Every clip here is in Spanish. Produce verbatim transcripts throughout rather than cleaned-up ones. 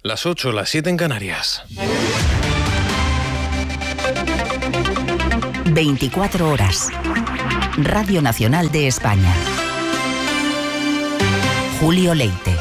Las ocho, las siete en Canarias. veinticuatro horas. Radio Nacional de España. Julio Leite.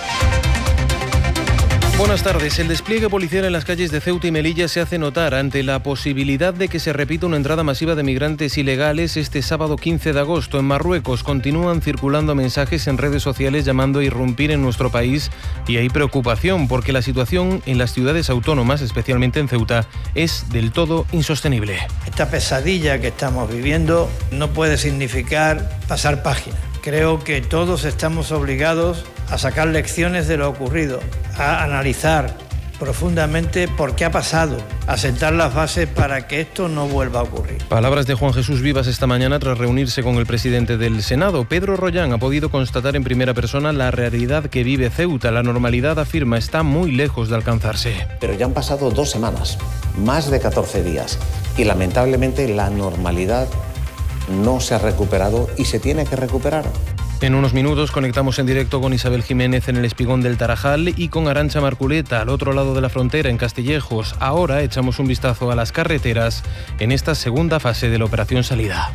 Buenas tardes. El despliegue policial en las calles de Ceuta y Melilla se hace notar ante la posibilidad de que se repita una entrada masiva de migrantes ilegales este sábado quince de agosto. En Marruecos continúan circulando mensajes en redes sociales llamando a irrumpir en nuestro país y hay preocupación porque la situación en las ciudades autónomas, especialmente en Ceuta, es del todo insostenible. Esta pesadilla que estamos viviendo no puede significar pasar página. Creo que todos estamos obligados a sacar lecciones de lo ocurrido, a analizar profundamente por qué ha pasado, a sentar las bases para que esto no vuelva a ocurrir. Palabras de Juan Jesús Vivas esta mañana tras reunirse con el presidente del Senado. Pedro Rollán ha podido constatar en primera persona la realidad que vive Ceuta. La normalidad, afirma, está muy lejos de alcanzarse. Pero ya han pasado dos semanas, más de catorce días, y lamentablemente la normalidad no se ha recuperado y se tiene que recuperar. En unos minutos conectamos en directo con Isabel Jiménez en el Espigón del Tarajal y con Arantxa Marculeta al otro lado de la frontera, en Castillejos. Ahora echamos un vistazo a las carreteras en esta segunda fase de la Operación Salida.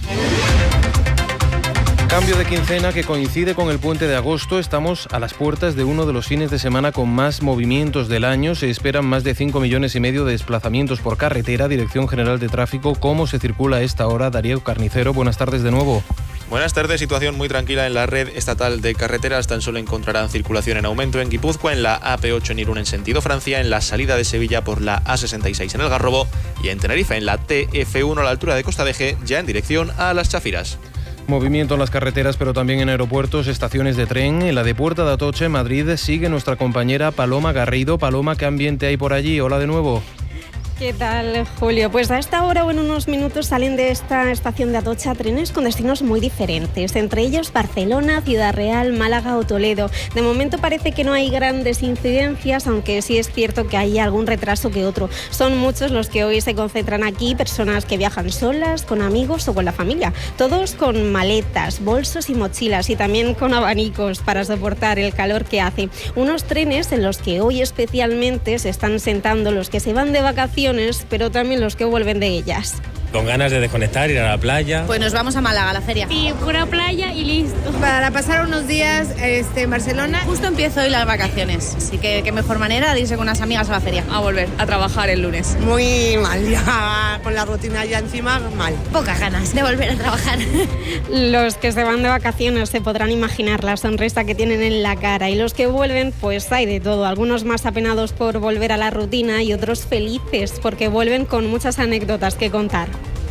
Cambio de quincena que coincide con el puente de agosto. Estamos a las puertas de uno de los fines de semana con más movimientos del año. Se esperan más de cinco millones y medio de desplazamientos por carretera. Dirección General de Tráfico, ¿cómo se circula a esta hora? Darío Carnicero, buenas tardes de nuevo. Buenas tardes, situación muy tranquila en la red estatal de carreteras. Tan solo encontrarán circulación en aumento en Guipúzcoa, en la A P ocho en Irún en sentido Francia, en la salida de Sevilla por la A sesenta y seis en El Garrobo y en Tenerife en la T F uno a la altura de Costa Deje, ya en dirección a Las Chafiras. Movimiento en las carreteras, pero también en aeropuertos, estaciones de tren. En la de Puerta de Atocha, en Madrid, sigue nuestra compañera Paloma Garrido. Paloma, ¿qué ambiente hay por allí? Hola de nuevo. ¿Qué tal, Julio? Pues a esta hora o en unos minutos salen de esta estación de Atocha trenes con destinos muy diferentes, entre ellos Barcelona, Ciudad Real, Málaga o Toledo. De momento parece que no hay grandes incidencias, aunque sí es cierto que hay algún retraso que otro. Son muchos los que hoy se concentran aquí, personas que viajan solas, con amigos o con la familia, todos con maletas, bolsos y mochilas y también con abanicos para soportar el calor que hace. Unos trenes en los que hoy especialmente se están sentando los que se van de vacaciones, pero también los que vuelven de ellas. Con ganas de desconectar, ir a la playa. Pues nos vamos a Málaga, a la feria. Sí, pura playa y listo. Para pasar unos días este, en Barcelona. Justo empiezo hoy las vacaciones, así que qué mejor manera de irse con unas amigas a la feria. A volver a trabajar el lunes. Muy mal, ya con la rutina ya encima, mal. Pocas ganas de volver a trabajar. Los que se van de vacaciones se podrán imaginar la sonrisa que tienen en la cara, y los que vuelven, pues hay de todo. Algunos más apenados por volver a la rutina y otros felices porque vuelven con muchas anécdotas que contar.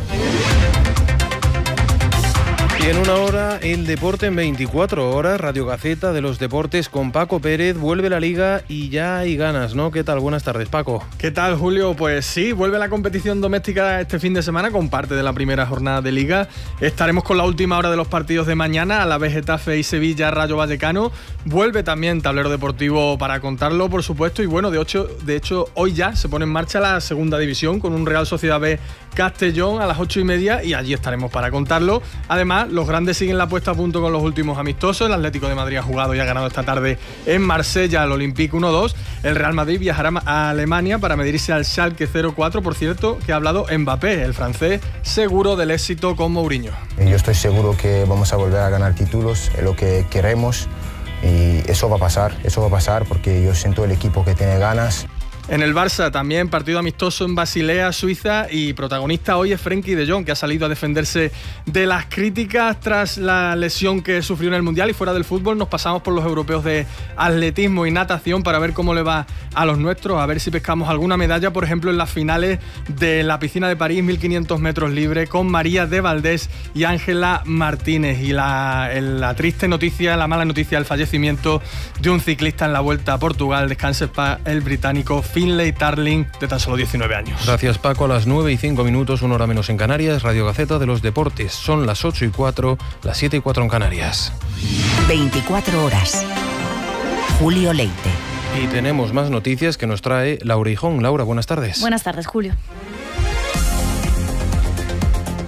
Y en una hora, el deporte en veinticuatro horas, Radio Gaceta de los Deportes con Paco Pérez. Vuelve la Liga y ya hay ganas, ¿no? ¿Qué tal? Buenas tardes, Paco. ¿Qué tal, Julio? Pues sí, vuelve la competición doméstica este fin de semana con parte de la primera jornada de Liga. Estaremos con la última hora de los partidos de mañana, a la vez Getafe y Sevilla, Rayo Vallecano. Vuelve también Tablero Deportivo para contarlo, por supuesto. Y bueno, de, ocho, de hecho, hoy ya se pone en marcha la segunda división con un Real Sociedad B Castellón a las ocho y media y allí estaremos para contarlo. Además, los grandes siguen la puesta a punto con los últimos amistosos. El Atlético de Madrid ha jugado y ha ganado esta tarde en Marsella al Olympique uno dos. El Real Madrid viajará a Alemania para medirse al Schalke cero cuatro. Por cierto, que ha hablado Mbappé, el francés, seguro del éxito con Mourinho. Yo estoy seguro que vamos a volver a ganar títulos, es lo que queremos y eso va a pasar, eso va a pasar porque yo siento el equipo que tiene ganas. En el Barça también partido amistoso en Basilea, Suiza, y protagonista hoy es Frenkie de Jong, que ha salido a defenderse de las críticas tras la lesión que sufrió en el Mundial. Y fuera del fútbol nos pasamos por los europeos de atletismo y natación para ver cómo le va a los nuestros, a ver si pescamos alguna medalla, por ejemplo en las finales de la piscina de París, mil quinientos metros libre, con María de Valdés y Ángela Martínez. Y la, la triste noticia, la mala noticia, el fallecimiento de un ciclista en la Vuelta a Portugal. Descanse para el británico Finlay Tarling, de tan solo diecinueve años. Gracias, Paco. A las nueve y cinco minutos, una hora menos en Canarias, Radio Gaceta de los Deportes. Son las ocho y cuatro, las siete y cuatro en Canarias. veinticuatro horas. Julio Leite. Y tenemos más noticias que nos trae Laura Hijón. Laura, buenas tardes. Buenas tardes, Julio.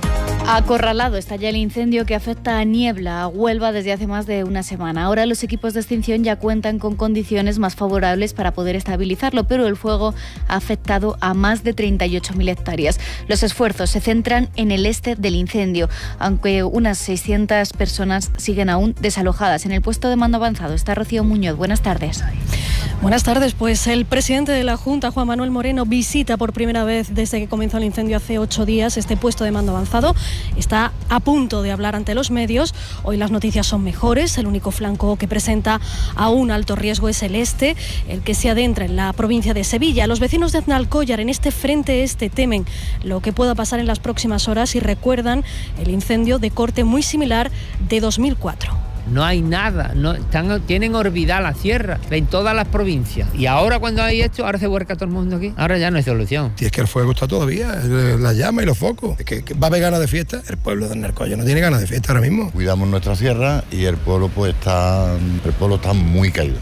Acorralado está ya el incendio que afecta a Niebla, a Huelva, desde hace más de una semana. Ahora los equipos de extinción ya cuentan con condiciones más favorables para poder estabilizarlo, pero el fuego ha afectado a más de treinta y ocho mil hectáreas. Los esfuerzos se centran en el este del incendio, aunque unas seiscientas personas siguen aún desalojadas. En el puesto de mando avanzado está Rocío Muñoz. Buenas tardes. Buenas tardes. Pues el presidente de la Junta, Juan Manuel Moreno, visita por primera vez desde que comenzó el incendio hace ocho días este puesto de mando avanzado. Está a punto de hablar ante los medios. Hoy las noticias son mejores. El único flanco que presenta aún alto riesgo es el este, el que se adentra en la provincia de Sevilla. Los vecinos de Aznalcóllar, en este frente este, temen lo que pueda pasar en las próximas horas y recuerdan el incendio de corte muy similar de dos mil cuatro. No hay nada, no, están, tienen olvidada la sierra en todas las provincias. Y ahora cuando hay esto, ahora se vuelca todo el mundo aquí. Ahora ya no hay solución. Si es que el fuego está todavía, la llama y los focos. Es que, que va a haber ganas de fiesta. El pueblo de Aznalcóllar no tiene ganas de fiesta ahora mismo. Cuidamos nuestra sierra y el pueblo pues está, el pueblo está muy caído.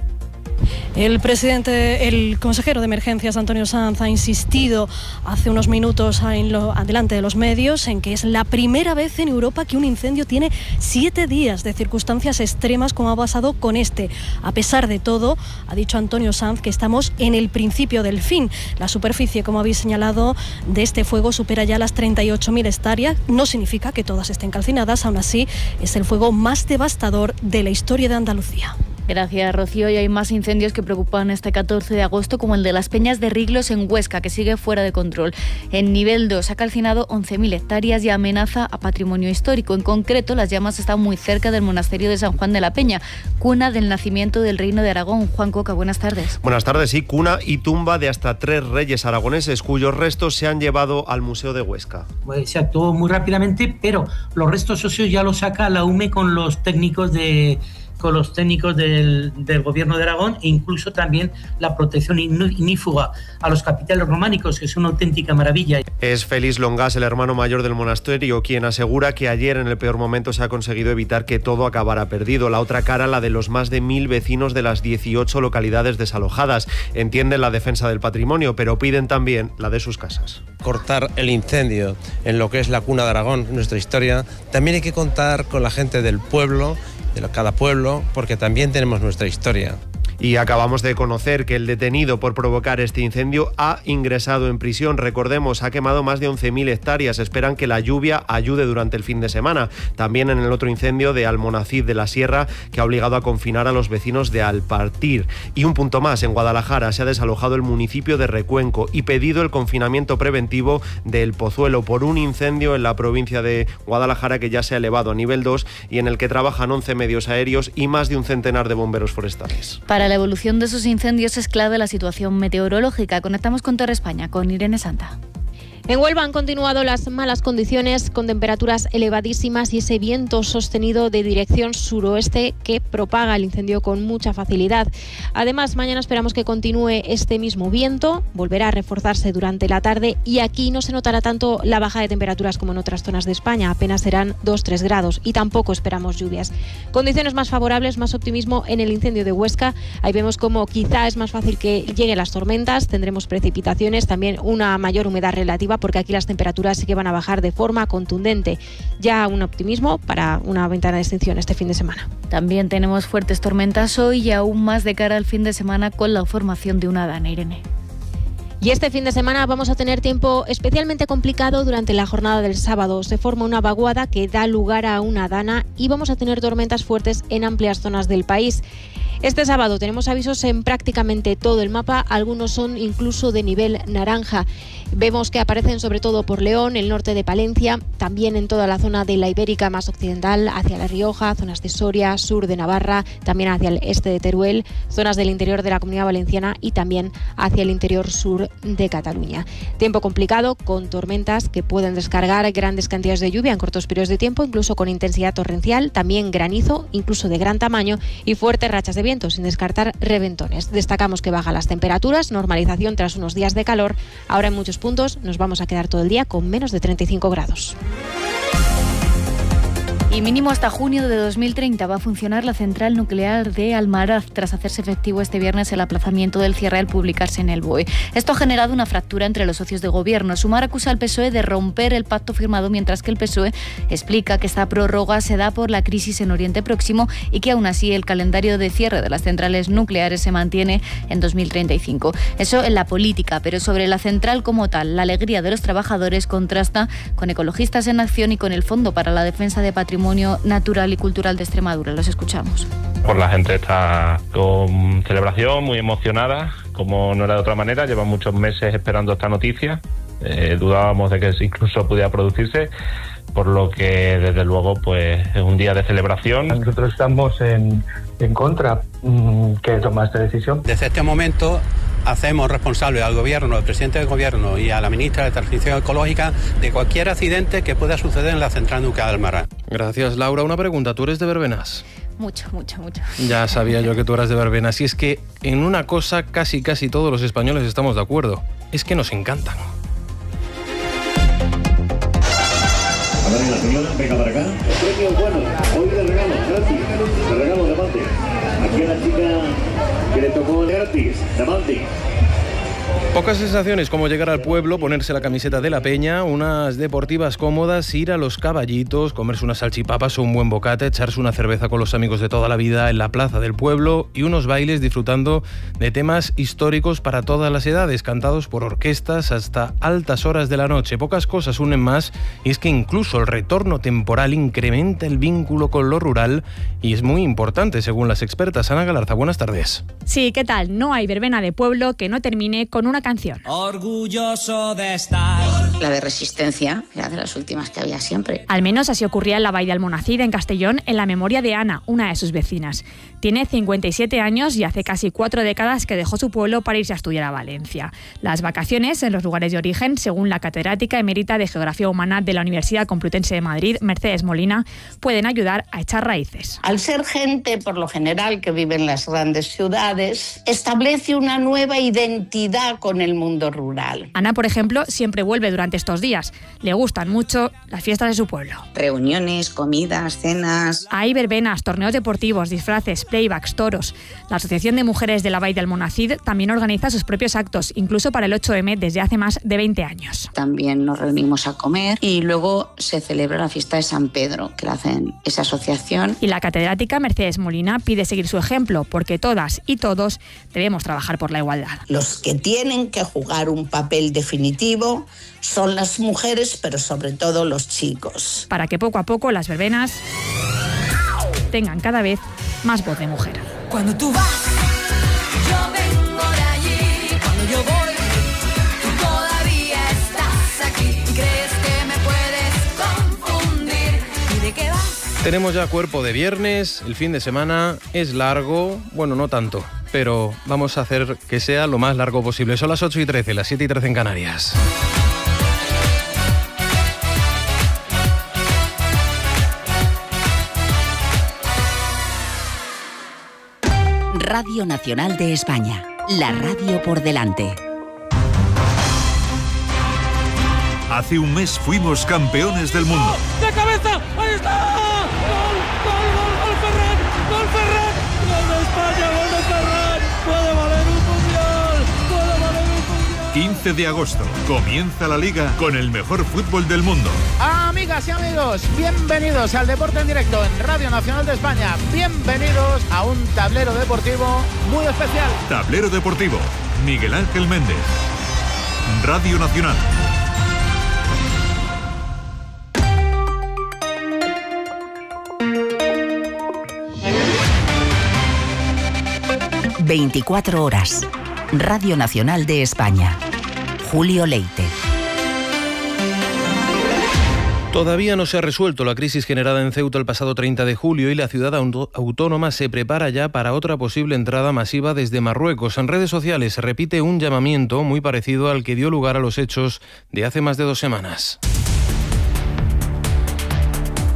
El presidente, el consejero de Emergencias, Antonio Sanz, ha insistido hace unos minutos en lo, delante de los medios en que es la primera vez en Europa que un incendio tiene siete días de circunstancias extremas como ha pasado con este. A pesar de todo, ha dicho Antonio Sanz que estamos en el principio del fin. La superficie, como habéis señalado, de este fuego supera ya las treinta y ocho mil hectáreas. No significa que todas estén calcinadas, aún así es el fuego más devastador de la historia de Andalucía. Gracias, Rocío. Y hay más incendios que preocupan este catorce de agosto, como el de las Peñas de Riglos en Huesca, que sigue fuera de control. En nivel dos ha calcinado once mil hectáreas y amenaza a patrimonio histórico. En concreto, las llamas están muy cerca del monasterio de San Juan de la Peña, cuna del nacimiento del Reino de Aragón. Juan Coca, buenas tardes. Buenas tardes, sí, cuna y tumba de hasta tres reyes aragoneses, cuyos restos se han llevado al Museo de Huesca. Pues se actuó muy rápidamente, pero los restos óseos ya los saca la U M E con los técnicos de... con los técnicos del, del gobierno de Aragón, e incluso también la protección ignífuga a los capiteles románicos, que es una auténtica maravilla. Es Félix Longas, el hermano mayor del monasterio, quien asegura que ayer en el peor momento se ha conseguido evitar que todo acabara perdido. La otra cara, la de los más de mil vecinos de las dieciocho localidades desalojadas. Entienden la defensa del patrimonio, pero piden también la de sus casas. Cortar el incendio en lo que es la cuna de Aragón, nuestra historia. También hay que contar con la gente del pueblo, de cada pueblo, porque también tenemos nuestra historia. Y acabamos de conocer que el detenido por provocar este incendio ha ingresado en prisión. Recordemos, ha quemado más de once mil hectáreas. Esperan que la lluvia ayude durante el fin de semana. También en el otro incendio de Almonacid de la Sierra, que ha obligado a confinar a los vecinos de Alpartir. Y un punto más, en Guadalajara se ha desalojado el municipio de Recuenco y pedido el confinamiento preventivo de El Pozuelo por un incendio en la provincia de Guadalajara que ya se ha elevado a nivel dos y en el que trabajan once medios aéreos y más de un centenar de bomberos forestales. Para la evolución de esos incendios es clave la situación meteorológica. Conectamos con Torre España, con Irene Santa. En Huelva han continuado las malas condiciones con temperaturas elevadísimas y ese viento sostenido de dirección suroeste que propaga el incendio con mucha facilidad. Además, mañana esperamos que continúe este mismo viento, volverá a reforzarse durante la tarde y aquí no se notará tanto la baja de temperaturas como en otras zonas de España, apenas serán dos a tres grados y tampoco esperamos lluvias. Condiciones más favorables, más optimismo en el incendio de Huesca. Ahí vemos como quizá es más fácil que lleguen las tormentas, tendremos precipitaciones, también una mayor humedad relativa, porque aquí las temperaturas sí que van a bajar de forma contundente. Ya un optimismo para una ventana de extinción este fin de semana. También tenemos fuertes tormentas hoy y aún más de cara al fin de semana con la formación de una dana, Irene. Y este fin de semana vamos a tener tiempo especialmente complicado durante la jornada del sábado. Se forma una vaguada que da lugar a una dana y vamos a tener tormentas fuertes en amplias zonas del país. Este sábado tenemos avisos en prácticamente todo el mapa, algunos son incluso de nivel naranja. Vemos que aparecen sobre todo por León, el norte de Palencia, también en toda la zona de la Ibérica más occidental, hacia La Rioja, zonas de Soria, sur de Navarra, también hacia el este de Teruel, zonas del interior de la Comunidad Valenciana y también hacia el interior sur de Cataluña. Tiempo complicado con tormentas que pueden descargar grandes cantidades de lluvia en cortos periodos de tiempo, incluso con intensidad torrencial, también granizo, incluso de gran tamaño y fuertes rachas de viento, sin descartar reventones. Destacamos que bajan las temperaturas, normalización tras unos días de calor. Ahora en muchos puntos nos vamos a quedar todo el día con menos de treinta y cinco grados. Y mínimo hasta junio de dos mil treinta va a funcionar la central nuclear de Almaraz tras hacerse efectivo este viernes el aplazamiento del cierre al publicarse en el B O E. Esto ha generado una fractura entre los socios de gobierno. Sumar acusa al P S O E de romper el pacto firmado, mientras que el P S O E explica que esta prórroga se da por la crisis en Oriente Próximo y que aún así el calendario de cierre de las centrales nucleares se mantiene en dos mil treinta y cinco. Eso en la política, pero sobre la central como tal, la alegría de los trabajadores contrasta con Ecologistas en Acción y con el Fondo para la Defensa de Patrimonio Natural y Cultural de Extremadura. Los escuchamos. Pues la gente está con celebración, muy emocionada, como no era de otra manera. Llevan muchos meses esperando esta noticia. Eh, dudábamos de que incluso pudiera producirse, por lo que desde luego pues es un día de celebración. Nosotros estamos en, en contra mmm, que toma esta decisión. Desde este momento hacemos responsable al gobierno, al presidente del gobierno y a la ministra de Transición Ecológica de cualquier accidente que pueda suceder en la central nuclear de Almaraz. Gracias, Laura. Una pregunta, ¿tú eres de verbenas? Mucho, mucho, mucho. Ya sabía yo que tú eras de verbenas. Y es que en una cosa casi casi todos los españoles estamos de acuerdo. Es que nos encantan. A ver, la señora, venga para acá. Premios buenos, hoy de regalo, gratis. De regalo de Mante. Aquí a la chica que le tocó gratis, de Mante. Pocas sensaciones como llegar al pueblo, ponerse la camiseta de la peña, unas deportivas cómodas, ir a los caballitos, comerse unas salchipapas o un buen bocata, echarse una cerveza con los amigos de toda la vida en la plaza del pueblo y unos bailes disfrutando de temas históricos para todas las edades, cantados por orquestas hasta altas horas de la noche. Pocas cosas unen más, y es que incluso el retorno temporal incrementa el vínculo con lo rural y es muy importante según las expertas. Ana Galarza, buenas tardes. Sí, ¿qué tal? No hay verbena de pueblo que no termine con una canción. Orgulloso de estar. La de Resistencia era de las últimas que había siempre. Al menos así ocurría en la Vall d'Almonacid, en Castellón, en la memoria de Ana, una de sus vecinas. Tiene cincuenta y siete años y hace casi cuatro décadas que dejó su pueblo para irse a estudiar a Valencia. Las vacaciones en los lugares de origen, según la catedrática emérita de Geografía Humana de la Universidad Complutense de Madrid, Mercedes Molina, pueden ayudar a echar raíces. Al ser gente, por lo general, que vive en las grandes ciudades, establece una nueva identidad con el mundo rural. Ana, por ejemplo, siempre vuelve durante estos días. Le gustan mucho las fiestas de su pueblo. Reuniones, comidas, cenas. Hay verbenas, torneos deportivos, disfraces, playbacks, toros. La Asociación de Mujeres de la Vall d'Almonacid también organiza sus propios actos, incluso para el ocho eme desde hace más de veinte años. También nos reunimos a comer y luego se celebra la fiesta de San Pedro, que la hacen esa asociación. Y la catedrática Mercedes Molina pide seguir su ejemplo, porque todas y todos debemos trabajar por la igualdad. Los que tienen que jugar un papel definitivo son las mujeres, pero sobre todo los chicos. Para que poco a poco las verbenas tengan cada vez más voz de mujer. Cuando tú vas, yo vengo de allí. Cuando yo voy, tú todavía estás aquí. ¿Crees que me puedes confundir? ¿Y de qué vas? Tenemos ya cuerpo de viernes, el fin de semana es largo, bueno, no tanto, pero vamos a hacer que sea lo más largo posible. Son las ocho y trece, las siete y trece en Canarias. Radio Nacional de España, la radio por delante. Hace un mes fuimos campeones del mundo. ¡De cabeza! ¡Ahí está! ¡Gol, gol, gol, gol Ferran! ¡Gol Ferran! ¡Gol de España, gol de Ferran! ¡Puede valer un mundial! ¡Puede valer un mundial! quince de agosto, comienza la Liga con el mejor fútbol del mundo. Amigas y amigos, bienvenidos al Deporte en Directo en Radio Nacional de España. Bienvenidos a un tablero deportivo muy especial. Tablero deportivo, Miguel Ángel Méndez. Radio Nacional. veinticuatro horas. Radio Nacional de España. Julio Leite. Todavía no se ha resuelto la crisis generada en Ceuta el pasado treinta de julio y la ciudad autónoma se prepara ya para otra posible entrada masiva desde Marruecos. En redes sociales se repite un llamamiento muy parecido al que dio lugar a los hechos de hace más de dos semanas.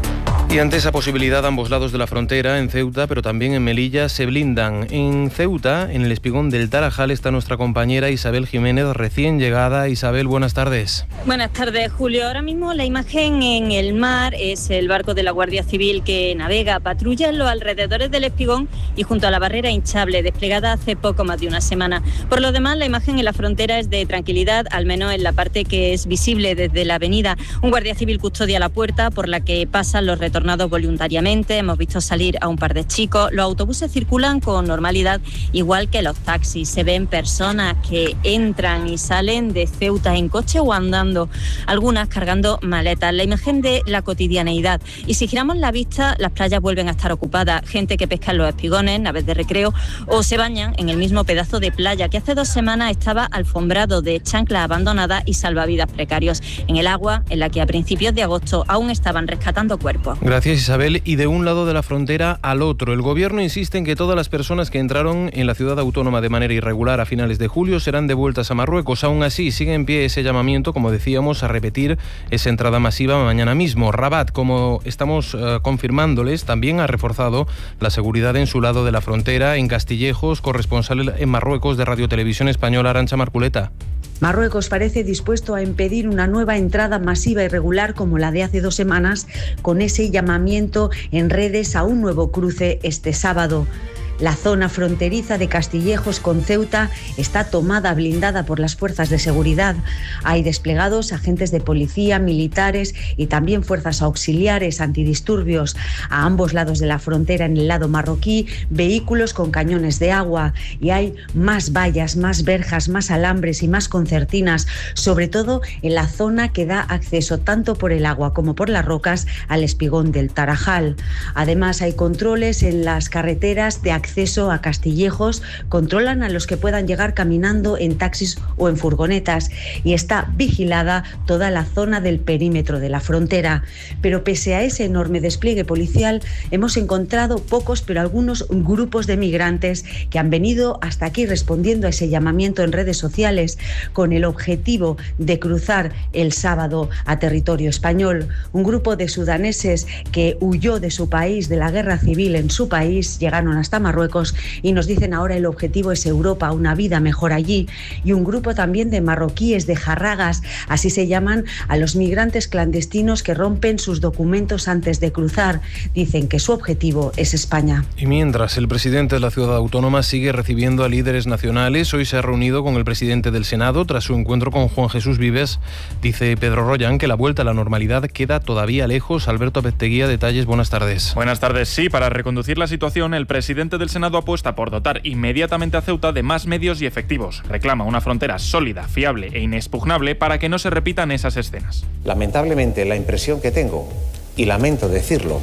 Y ante esa posibilidad, ambos lados de la frontera, en Ceuta, pero también en Melilla, se blindan. En Ceuta, en el espigón del Tarajal, está nuestra compañera Isabel Jiménez, recién llegada. Isabel, buenas tardes. Buenas tardes, Julio. Ahora mismo la imagen en el mar es el barco de la Guardia Civil que navega, patrulla en los alrededores del espigón y junto a la barrera hinchable, desplegada hace poco más de una semana. Por lo demás, la imagen en la frontera es de tranquilidad, al menos en la parte que es visible desde la avenida. Un Guardia Civil custodia la puerta por la que pasan los retornados voluntariamente. Hemos visto salir a un par de chicos. Los autobuses circulan con normalidad, igual que los taxis. Se ven personas que entran y salen de Ceuta en coche o andando, algunas cargando maletas. La imagen de la cotidianeidad. Y si giramos la vista, las playas vuelven a estar ocupadas. Gente que pesca en los espigones, naves de recreo, o se bañan en el mismo pedazo de playa que hace dos semanas estaba alfombrado de chanclas abandonadas y salvavidas precarios. En el agua, en la que a principios de agosto aún estaban rescatando cuerpos. Gracias, Isabel. Y de un lado de la frontera al otro, el Gobierno insiste en que todas las personas que entraron en la ciudad autónoma de manera irregular a finales de julio serán devueltas a Marruecos. Aún así, sigue en pie ese llamamiento, como decíamos, a repetir esa entrada masiva mañana mismo. Rabat, como estamos uh, confirmándoles, también ha reforzado la seguridad en su lado de la frontera. En Castillejos, corresponsal en Marruecos de Radio Televisión Española, Arantxa Marculeta. Marruecos parece dispuesto a impedir una nueva entrada masiva irregular como la de hace dos semanas, con ese llamamiento en redes a un nuevo cruce este sábado. La zona fronteriza de Castillejos con Ceuta está tomada, blindada por las fuerzas de seguridad. Hay desplegados agentes de policía, militares y también fuerzas auxiliares antidisturbios. A ambos lados de la frontera, en el lado marroquí, vehículos con cañones de agua. Y hay más vallas, más verjas, más alambres y más concertinas, sobre todo en la zona que da acceso tanto por el agua como por las rocas al espigón del Tarajal. Además, hay controles en las carreteras de acceso acceso a Castillejos, controlan a los que puedan llegar caminando en taxis o en furgonetas y está vigilada toda la zona del perímetro de la frontera. Pero pese a ese enorme despliegue policial, hemos encontrado pocos, pero algunos grupos de migrantes que han venido hasta aquí respondiendo a ese llamamiento en redes sociales con el objetivo de cruzar el sábado a territorio español. Un grupo de sudaneses que huyó de su país, de la guerra civil en su país, llegaron hasta Marruecos y nos dicen ahora el objetivo es Europa, una vida mejor allí. Y un grupo también de marroquíes, de jarragas, así se llaman a los migrantes clandestinos que rompen sus documentos antes de cruzar. Dicen que su objetivo es España. Y mientras, el presidente de la ciudad autónoma sigue recibiendo a líderes nacionales. Hoy se ha reunido con el presidente del Senado tras su encuentro con Juan Jesús Vives. Dice Pedro Rollán que la vuelta a la normalidad queda todavía lejos. Alberto Apezteguía, detalles, buenas tardes. Buenas tardes. Sí, para reconducir la situación, el presidente del Senado apuesta por dotar inmediatamente a Ceuta de más medios y efectivos. Reclama una frontera sólida, fiable e inexpugnable para que no se repitan esas escenas. Lamentablemente, la impresión que tengo, y lamento decirlo,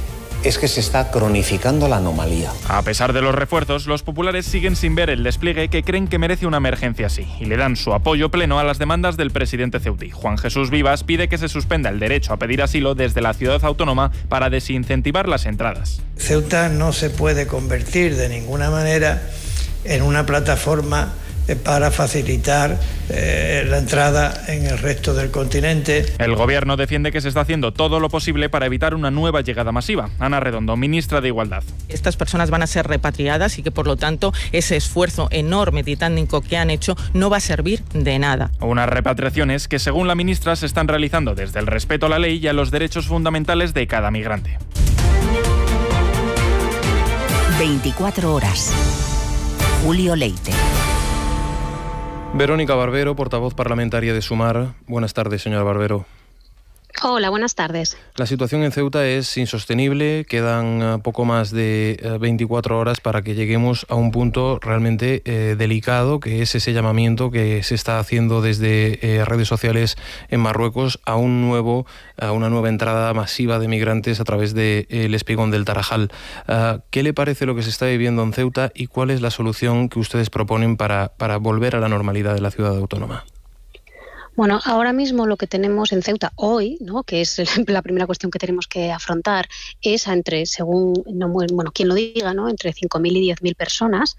es que se está cronificando la anomalía. A pesar de los refuerzos, los populares siguen sin ver el despliegue que creen que merece una emergencia así y le dan su apoyo pleno a las demandas del presidente ceutí. Juan Jesús Vivas pide que se suspenda el derecho a pedir asilo desde la ciudad autónoma para desincentivar las entradas. Ceuta no se puede convertir de ninguna manera en una plataforma para facilitar eh, la entrada en el resto del continente. El gobierno defiende que se está haciendo todo lo posible para evitar una nueva llegada masiva. Ana Redondo, ministra de Igualdad. Estas personas van a ser repatriadas y que por lo tanto ese esfuerzo enorme titánico que han hecho no va a servir de nada. Unas repatriaciones que según la ministra se están realizando desde el respeto a la ley y a los derechos fundamentales de cada migrante. veinticuatro horas. Julio Leite. Verónica Barbero, portavoz parlamentaria de Sumar. Buenas tardes, señora Barbero. Hola, buenas tardes. La situación en Ceuta es insostenible, quedan uh, poco más de uh, veinticuatro horas para que lleguemos a un punto realmente eh, delicado, que es ese llamamiento que se está haciendo desde eh, redes sociales en Marruecos a un nuevo, a una nueva entrada masiva de migrantes a través del de, eh, espigón del Tarajal. Uh, ¿Qué le parece lo que se está viviendo en Ceuta y cuál es la solución que ustedes proponen para, para volver a la normalidad de la ciudad autónoma? Bueno, ahora mismo lo que tenemos en Ceuta hoy, ¿no?, que es la primera cuestión que tenemos que afrontar, es a entre, según, no, bueno, quien lo diga, ¿no?, entre cinco mil y diez mil personas,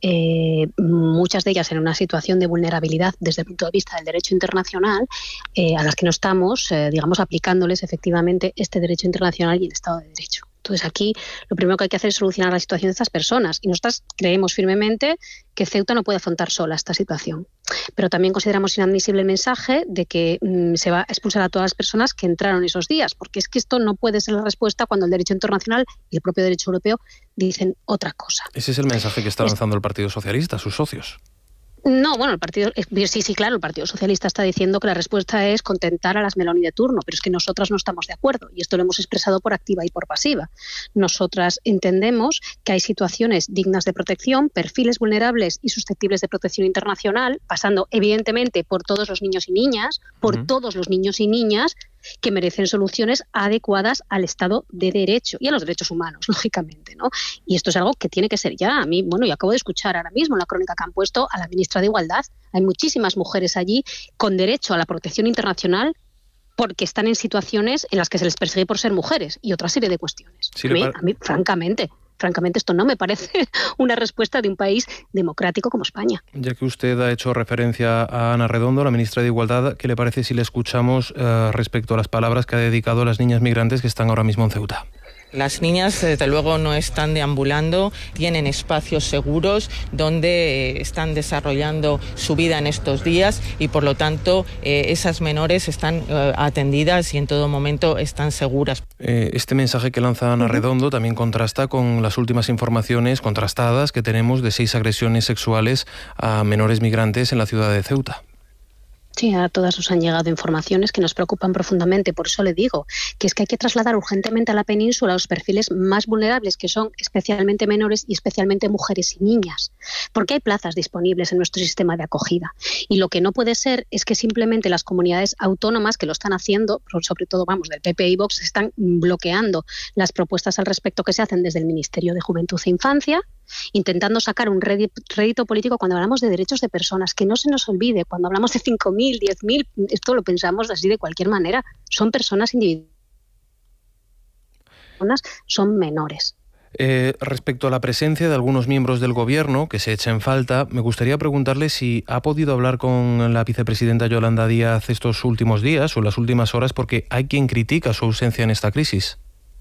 eh, muchas de ellas en una situación de vulnerabilidad desde el punto de vista del derecho internacional, eh, a las que no estamos, eh, digamos, aplicándoles efectivamente este derecho internacional y el Estado de Derecho. Entonces aquí lo primero que hay que hacer es solucionar la situación de estas personas y nosotras creemos firmemente que Ceuta no puede afrontar sola esta situación. Pero también consideramos inadmisible el mensaje de que mmm, se va a expulsar a todas las personas que entraron esos días, porque es que esto no puede ser la respuesta cuando el derecho internacional y el propio derecho europeo dicen otra cosa. Ese es el mensaje que está lanzando el Partido Socialista, sus socios. No, bueno, el partido, sí, sí, claro, el Partido Socialista está diciendo que la respuesta es contentar a las Meloni de turno, pero es que nosotras no estamos de acuerdo y esto lo hemos expresado por activa y por pasiva. Nosotras entendemos que hay situaciones dignas de protección, perfiles vulnerables y susceptibles de protección internacional, pasando evidentemente por todos los niños y niñas, por uh-huh. todos los niños y niñas que merecen soluciones adecuadas al Estado de Derecho y a los derechos humanos, lógicamente, ¿no? Y esto es algo que tiene que ser ya. A mí, bueno, yo acabo de escuchar ahora mismo en la crónica que han puesto a la ministra de Igualdad. Hay muchísimas mujeres allí con derecho a la protección internacional porque están en situaciones en las que se les persigue por ser mujeres y otra serie de cuestiones. Sí, a, mí, a mí, francamente... Francamente, esto no me parece una respuesta de un país democrático como España. Ya que usted ha hecho referencia a Ana Redondo, la ministra de Igualdad, ¿qué le parece si le escuchamos eh, respecto a las palabras que ha dedicado a las niñas migrantes que están ahora mismo en Ceuta? Las niñas, desde luego, no están deambulando, tienen espacios seguros donde están desarrollando su vida en estos días y, por lo tanto, eh, esas menores están eh, atendidas y en todo momento están seguras. Eh, este mensaje que lanza Ana Redondo también contrasta con las últimas informaciones contrastadas que tenemos de seis agresiones sexuales a menores migrantes en la ciudad de Ceuta. Sí, a todas nos han llegado informaciones que nos preocupan profundamente. Por eso le digo que es que hay que trasladar urgentemente a la península los perfiles más vulnerables, que son especialmente menores y especialmente mujeres y niñas. Porque hay plazas disponibles en nuestro sistema de acogida. Y lo que no puede ser es que simplemente las comunidades autónomas que lo están haciendo, sobre todo, vamos, del P P y Vox, están bloqueando las propuestas al respecto que se hacen desde el Ministerio de Juventud e Infancia, intentando sacar un rédito político cuando hablamos de derechos de personas. Que no se nos olvide, cuando hablamos de cinco mil, diez mil, esto lo pensamos así de cualquier manera, son personas individuales, son menores. Eh, respecto a la presencia de algunos miembros del Gobierno que se echa en falta, me gustaría preguntarle si ha podido hablar con la vicepresidenta Yolanda Díaz estos últimos días o las últimas horas, porque hay quien critica su ausencia en esta crisis.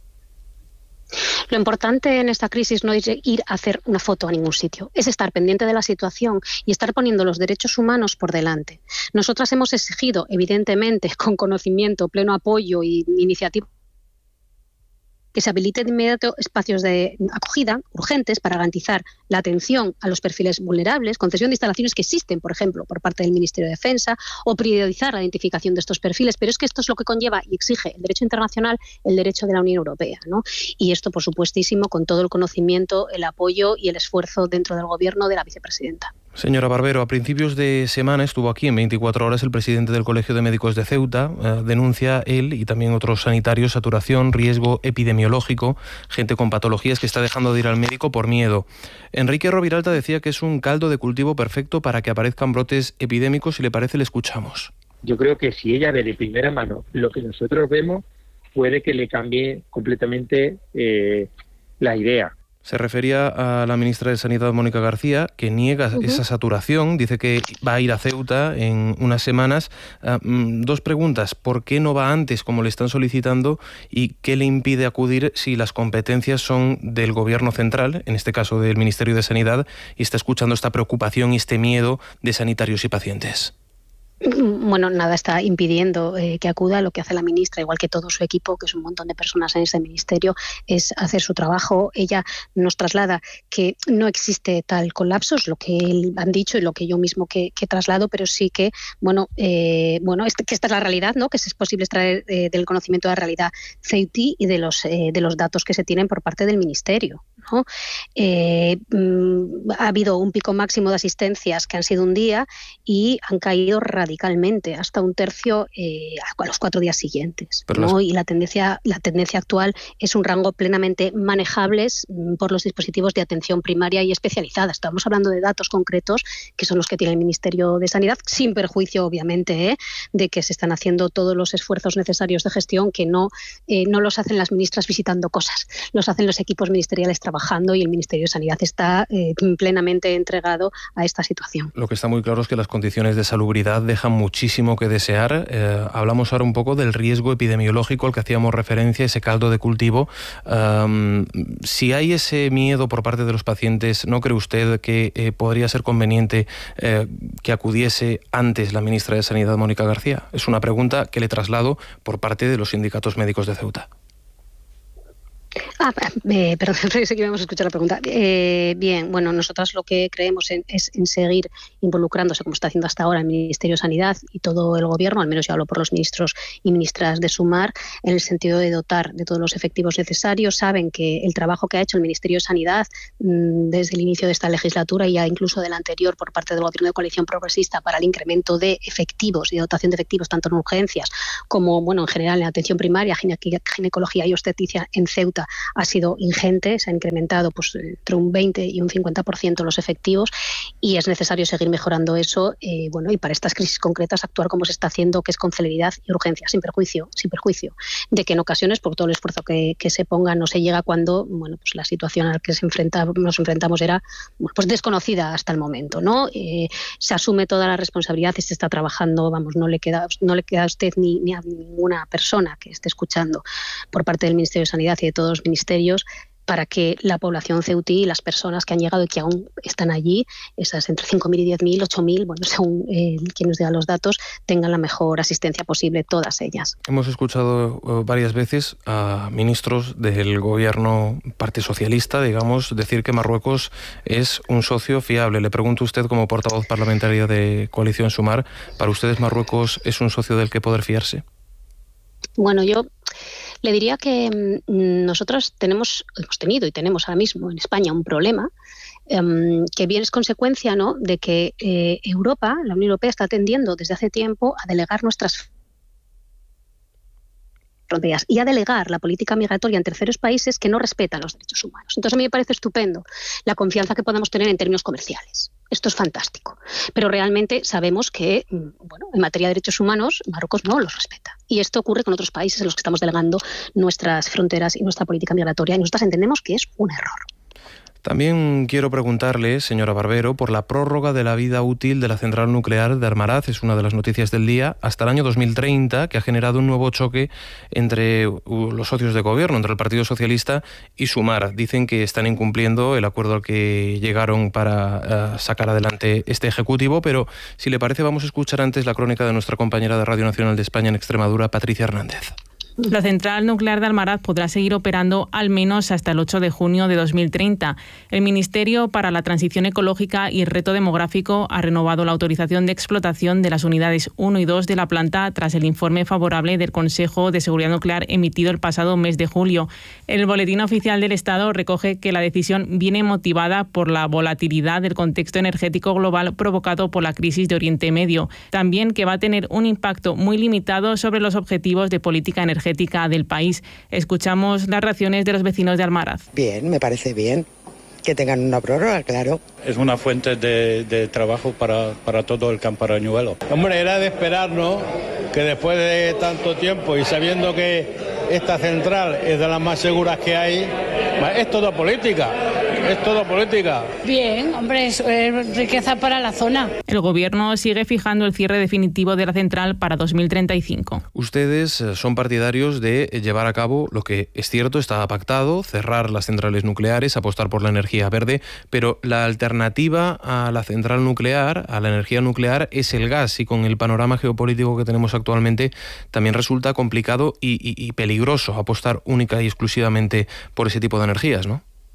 Lo importante en esta crisis no es ir a hacer una foto a ningún sitio, es estar pendiente de la situación y estar poniendo los derechos humanos por delante. Nosotras hemos exigido, evidentemente, con conocimiento, pleno apoyo y iniciativa, que se habiliten de inmediato espacios de acogida urgentes para garantizar la atención a los perfiles vulnerables, concesión de instalaciones que existen, por ejemplo, por parte del Ministerio de Defensa, o priorizar la identificación de estos perfiles. Pero es que esto es lo que conlleva y exige el derecho internacional, el derecho de la Unión Europea, ¿no? Y esto, por supuestísimo, con todo el conocimiento, el apoyo y el esfuerzo dentro del Gobierno de la vicepresidenta. Señora Barbero, a principios de semana estuvo aquí en veinticuatro horas el presidente del Colegio de Médicos de Ceuta. Eh, denuncia él y también otros sanitarios saturación, riesgo epidemiológico, gente con patologías que está dejando de ir al médico por miedo. Enrique Roviralta decía que es un caldo de cultivo perfecto para que aparezcan brotes epidémicos. Si le parece, le escuchamos. Yo creo que si ella ve de primera mano lo que nosotros vemos, puede que le cambie completamente eh, la idea. Se refería a la ministra de Sanidad, Mónica García, que niega uh-huh. esa saturación, dice que va a ir a Ceuta en unas semanas. Uh, dos preguntas: ¿por qué no va antes, como le están solicitando? ¿Y qué le impide acudir si las competencias son del Gobierno central, en este caso del Ministerio de Sanidad, y está escuchando esta preocupación y este miedo de sanitarios y pacientes? Bueno, nada está impidiendo eh, que acuda. Lo que hace la ministra, igual que todo su equipo, que es un montón de personas en ese ministerio, es hacer su trabajo. Ella nos traslada que no existe tal colapso, es lo que él han dicho y lo que yo mismo que, que traslado, pero sí que, bueno, eh, bueno este, que esta es la realidad, ¿no? Que es posible extraer eh, del conocimiento de la realidad ceutí y de los, eh, de los datos que se tienen por parte del ministerio, ¿no? Eh, mm, ha habido un pico máximo de asistencias que han sido un día y han caído radicalmente radicalmente, hasta un tercio eh, a los cuatro días siguientes, ¿no? las... Y la tendencia, la tendencia actual es un rango plenamente manejables por los dispositivos de atención primaria y especializada. Estamos hablando de datos concretos que son los que tiene el Ministerio de Sanidad, sin perjuicio, obviamente, ¿eh? de que se están haciendo todos los esfuerzos necesarios de gestión, que no, eh, no los hacen las ministras visitando cosas, los hacen los equipos ministeriales trabajando, y el Ministerio de Sanidad está eh, plenamente entregado a esta situación. Lo que está muy claro es que las condiciones de salubridad dejan muchísimo que desear. Eh, hablamos ahora un poco del riesgo epidemiológico al que hacíamos referencia, ese caldo de cultivo. Um, si hay ese miedo por parte de los pacientes, ¿no cree usted que eh, podría ser conveniente eh, que acudiese antes la ministra de Sanidad, Mónica García? Es una pregunta que le traslado por parte de los sindicatos médicos de Ceuta. Ah, eh, perdón, pensé que íbamos a escuchar la pregunta. Eh, bien, bueno, nosotras lo que creemos en, es en seguir involucrándose, como está haciendo hasta ahora el Ministerio de Sanidad y todo el Gobierno, al menos yo hablo por los ministros y ministras de Sumar, en el sentido de dotar de todos los efectivos necesarios. Saben que el trabajo que ha hecho el Ministerio de Sanidad mmm, desde el inicio de esta legislatura y ya incluso del anterior por parte del Gobierno de Coalición Progresista para el incremento de efectivos y dotación de efectivos tanto en urgencias como, bueno, en general en atención primaria, gine- ginecología y obstetricia en Ceuta, ha sido ingente. Se ha incrementado pues, entre un veinte y un cincuenta por ciento los efectivos, y es necesario seguir mejorando eso, eh, bueno, y para estas crisis concretas actuar como se está haciendo, que es con celeridad y urgencia, sin perjuicio, sin perjuicio de que en ocasiones, por todo el esfuerzo que, que se ponga, no se llega cuando, bueno, pues la situación a la que se enfrenta, nos enfrentamos era, bueno, pues desconocida hasta el momento, ¿no? Eh, se asume toda la responsabilidad y se está trabajando, vamos, no le queda, no le queda a usted ni, ni a ninguna persona que esté escuchando por parte del Ministerio de Sanidad y de todos los ministerios, para que la población ceutí y las personas que han llegado y que aún están allí, esas entre cinco mil y diez mil, ocho mil, bueno, según eh, quien nos diga los datos, tengan la mejor asistencia posible, todas ellas. Hemos escuchado uh, varias veces a ministros del gobierno parte socialista, digamos, decir que Marruecos es un socio fiable. Le pregunto a usted, como portavoz parlamentaria de Coalición Sumar, ¿para ustedes Marruecos es un socio del que poder fiarse? Bueno, yo le diría que mmm, nosotros tenemos, hemos tenido y tenemos ahora mismo en España un problema um, que bien es consecuencia, ¿no?, de que eh, Europa, la Unión Europea, está tendiendo desde hace tiempo a delegar nuestras fronteras y a delegar la política migratoria en terceros países que no respetan los derechos humanos. Entonces a mí me parece estupendo la confianza que podamos tener en términos comerciales. Esto es fantástico. Pero realmente sabemos que, bueno, en materia de derechos humanos, Marruecos no los respeta. Y esto ocurre con otros países en los que estamos delegando nuestras fronteras y nuestra política migratoria, y nosotros entendemos que es un error. También quiero preguntarle, señora Barbero, por la prórroga de la vida útil de la central nuclear de Almaraz. Es una de las noticias del día, hasta el año dos mil treinta, que ha generado un nuevo choque entre los socios de gobierno, entre el Partido Socialista y Sumar. Dicen que están incumpliendo el acuerdo al que llegaron para uh, sacar adelante este Ejecutivo, pero si le parece vamos a escuchar antes la crónica de nuestra compañera de Radio Nacional de España en Extremadura, Patricia Hernández. La central nuclear de Almaraz podrá seguir operando al menos hasta el ocho de junio de dos mil treinta. El Ministerio para la Transición Ecológica y el Reto Demográfico ha renovado la autorización de explotación de las unidades uno y dos de la planta tras el informe favorable del Consejo de Seguridad Nuclear emitido el pasado mes de julio. El Boletín Oficial del Estado recoge que la decisión viene motivada por la volatilidad del contexto energético global provocado por la crisis de Oriente Medio. También que va a tener un impacto muy limitado sobre los objetivos de política energética del país. Escuchamos las reacciones de los vecinos de Almaraz. Bien, me parece bien que tengan una prórroga, claro. Es una fuente de, de trabajo para, para todo el camparañuelo. Hombre, era de esperar, ¿no?, que después de tanto tiempo y sabiendo que esta central es de las más seguras que hay, es todo política. Es todo política. Bien, hombre, es, es riqueza para la zona. El Gobierno sigue fijando el cierre definitivo de la central para dos mil treinta y cinco. Ustedes son partidarios de llevar a cabo lo que es cierto, estaba pactado, cerrar las centrales nucleares, apostar por la energía verde, pero la alternativa a la central nuclear, a la energía nuclear, es el gas, y con el panorama geopolítico que tenemos actualmente también resulta complicado y, y, y peligroso apostar única y exclusivamente por ese tipo de energías, ¿no?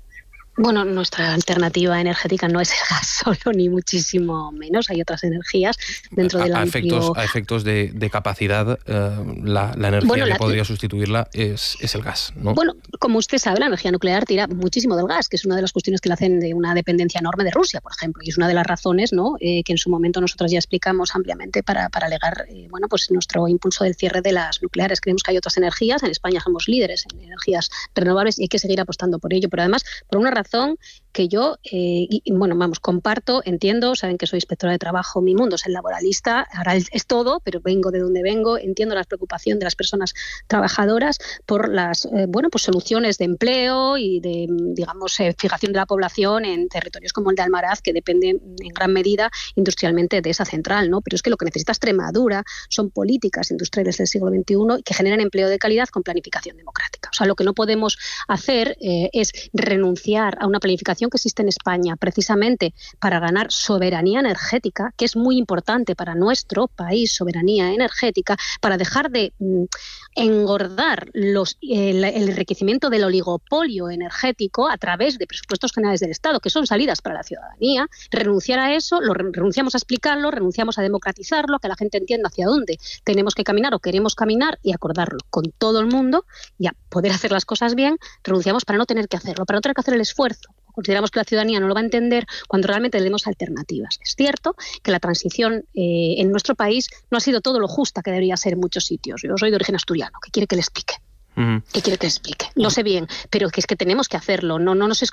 Bueno, nuestra alternativa energética no es el gas solo, ni muchísimo menos. Hay otras energías dentro a, del a amplio... efectos A efectos de, de capacidad, eh, la, la energía bueno, que la... podría sustituirla es, es el gas, ¿no? Bueno, como usted sabe, la energía nuclear tira muchísimo del gas, que es una de las cuestiones que la hacen de una dependencia enorme de Rusia, por ejemplo. Y es una de las razones, ¿no?, eh, que en su momento nosotros ya explicamos ampliamente para, para alegar eh, bueno, pues nuestro impulso del cierre de las nucleares. Creemos que hay otras energías. En España somos líderes en energías renovables y hay que seguir apostando por ello. Pero además, por una razón que yo, eh, y, bueno, vamos, comparto, entiendo, saben que soy inspectora de trabajo, mi mundo es el laboralista, ahora es todo, pero vengo de donde vengo, entiendo la preocupación de las personas trabajadoras por las, eh, bueno, pues soluciones de empleo y de, digamos, eh, fijación de la población en territorios como el de Almaraz, que dependen en gran medida industrialmente de esa central, ¿no? Pero es que lo que necesita Extremadura son políticas industriales del siglo veintiuno que generen empleo de calidad con planificación democrática. O sea, lo que no podemos hacer eh, es renunciar a una planificación que existe en España precisamente para ganar soberanía energética, que es muy importante para nuestro país, soberanía energética, para dejar de mm, engordar los, el, el enriquecimiento del oligopolio energético a través de presupuestos generales del Estado, que son salidas para la ciudadanía. Renunciar a eso, lo renunciamos a explicarlo, renunciamos a democratizarlo, a que la gente entienda hacia dónde tenemos que caminar o queremos caminar y acordarlo con todo el mundo y a poder hacer las cosas bien, renunciamos para no tener que hacerlo, para no tener que hacer el esfuerzo. Consideramos que la ciudadanía no lo va a entender cuando realmente le demos alternativas. Es cierto que la transición eh, en nuestro país no ha sido todo lo justa que debería ser en muchos sitios. Yo soy de origen asturiano, ¿qué quiere que le explique? Uh-huh. ¿Qué quiere que le explique? Lo sé bien, pero que es que tenemos que hacerlo. No, no nos